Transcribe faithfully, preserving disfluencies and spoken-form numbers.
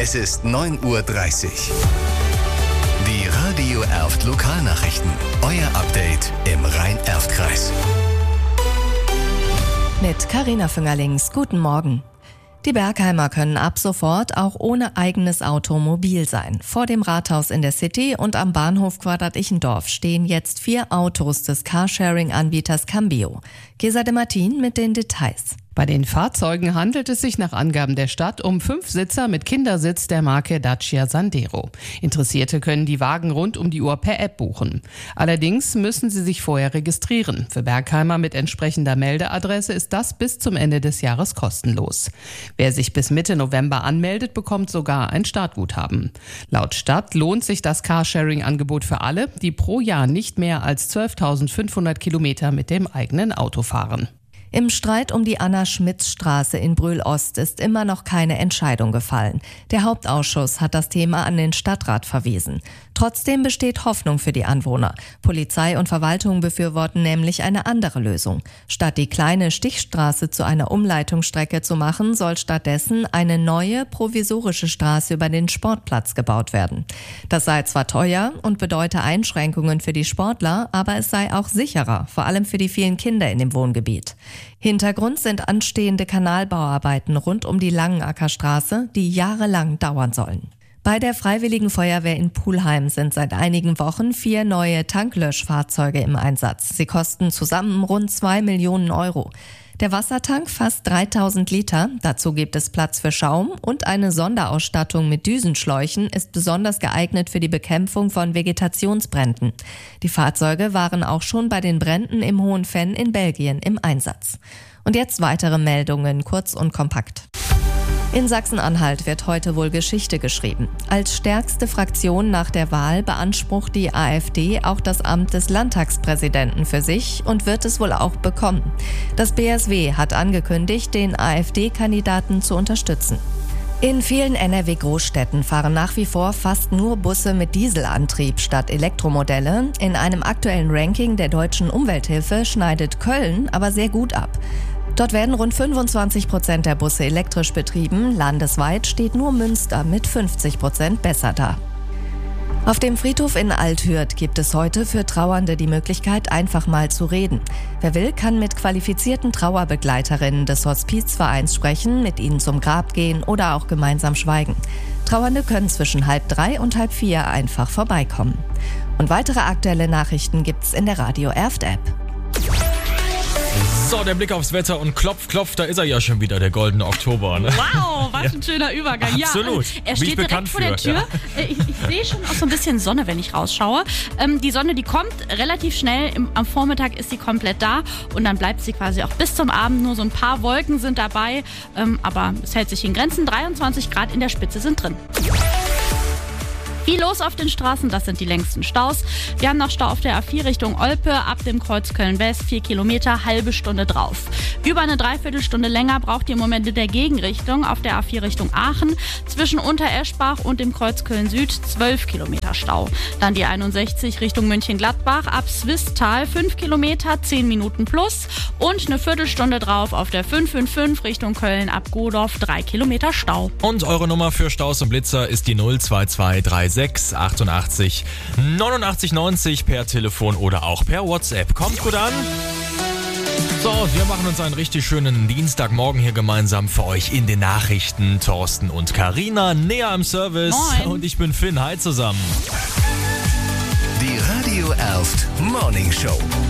Es ist neun Uhr dreißig. Die Radio Erft Lokalnachrichten. Euer Update im Rhein-Erft-Kreis. Mit Carina Füngerlings. Guten Morgen. Die Bergheimer können ab sofort auch ohne eigenes Auto mobil sein. Vor dem Rathaus in der City und am Bahnhof Quadrat Ichendorf stehen jetzt vier Autos des Carsharing-Anbieters Cambio. Gesa de Martin mit den Details. Bei den Fahrzeugen handelt es sich nach Angaben der Stadt um fünf Sitzer mit Kindersitz der Marke Dacia Sandero. Interessierte können die Wagen rund um die Uhr per App buchen. Allerdings müssen sie sich vorher registrieren. Für Bergheimer mit entsprechender Meldeadresse ist das bis zum Ende des Jahres kostenlos. Wer sich bis Mitte November anmeldet, bekommt sogar ein Startguthaben. Laut Stadt lohnt sich das Carsharing-Angebot für alle, die pro Jahr nicht mehr als zwölftausendfünfhundert Kilometer mit dem eigenen Auto fahren. Im Streit um die Anna-Schmitz-Straße in Brühl-Ost ist immer noch keine Entscheidung gefallen. Der Hauptausschuss hat das Thema an den Stadtrat verwiesen. Trotzdem besteht Hoffnung für die Anwohner. Polizei und Verwaltung befürworten nämlich eine andere Lösung. Statt die kleine Stichstraße zu einer Umleitungsstrecke zu machen, soll stattdessen eine neue provisorische Straße über den Sportplatz gebaut werden. Das sei zwar teuer und bedeute Einschränkungen für die Sportler, aber es sei auch sicherer, vor allem für die vielen Kinder in dem Wohngebiet. Hintergrund sind anstehende Kanalbauarbeiten rund um die Langenackerstraße, die jahrelang dauern sollen. Bei der Freiwilligen Feuerwehr in Pulheim sind seit einigen Wochen vier neue Tanklöschfahrzeuge im Einsatz. Sie kosten zusammen rund zwei Millionen Euro. Der Wassertank fasst dreitausend Liter. Dazu gibt es Platz für Schaum und eine Sonderausstattung mit Düsenschläuchen ist besonders geeignet für die Bekämpfung von Vegetationsbränden. Die Fahrzeuge waren auch schon bei den Bränden im Hohen Venn in Belgien im Einsatz. Und jetzt weitere Meldungen, kurz und kompakt. In Sachsen-Anhalt wird heute wohl Geschichte geschrieben. Als stärkste Fraktion nach der Wahl beansprucht die AfD auch das Amt des Landtagspräsidenten für sich und wird es wohl auch bekommen. Das B S W hat angekündigt, den AfD-Kandidaten zu unterstützen. In vielen N R W-Großstädten fahren nach wie vor fast nur Busse mit Dieselantrieb statt Elektromodelle. In einem aktuellen Ranking der Deutschen Umwelthilfe schneidet Köln aber sehr gut ab. Dort werden rund fünfundzwanzig Prozent der Busse elektrisch betrieben. Landesweit steht nur Münster mit fünfzig Prozent besser da. Auf dem Friedhof in Althürth gibt es heute für Trauernde die Möglichkeit, einfach mal zu reden. Wer will, kann mit qualifizierten Trauerbegleiterinnen des Hospizvereins sprechen, mit ihnen zum Grab gehen oder auch gemeinsam schweigen. Trauernde können zwischen halb drei und halb vier einfach vorbeikommen. Und weitere aktuelle Nachrichten gibt's in der Radio Erft App. So, der Blick aufs Wetter und klopf, klopf, da ist er ja schon wieder, der goldene Oktober. Ne? Wow, was Ja. ein schöner Übergang. Ja, Absolut. er Bin ich steht bekannt direkt vor der für, Tür. ja. Ich, ich sehe schon auch so ein bisschen Sonne, wenn ich rausschaue. Ähm, die Sonne, die kommt relativ schnell. Im, am Vormittag ist sie komplett da und dann bleibt sie quasi auch bis zum Abend. Nur so ein paar Wolken sind dabei, ähm, aber es hält sich in Grenzen. dreiundzwanzig Grad in der Spitze sind drin. Viel los auf den Straßen, das sind die längsten Staus. Wir haben noch Stau auf der A vier Richtung Olpe, ab dem Kreuz Köln-West, vier Kilometer, halbe Stunde drauf. Über eine Dreiviertelstunde länger braucht ihr im Moment in der Gegenrichtung auf der A vier Richtung Aachen. Zwischen Untereschbach und dem Kreuz Köln-Süd zwölf Kilometer Stau. Dann die einundsechzig Richtung München-Gladbach, ab Swisttal fünf Kilometer, zehn Minuten plus. Und eine Viertelstunde drauf auf der fünf fünf fünf Richtung Köln, ab Godorf drei Kilometer Stau. Und eure Nummer für Staus und Blitzer ist die null zwei zwei drei sechs achtundachtzig neunundachtzig neunzig per Telefon oder auch per WhatsApp. Kommt gut an. So, wir machen uns einen richtig schönen Dienstagmorgen hier gemeinsam für euch in den Nachrichten. Thorsten und Carina näher am Service. Moin. Und ich bin Finn. Hi zusammen. Die Radio Erft Morning Show.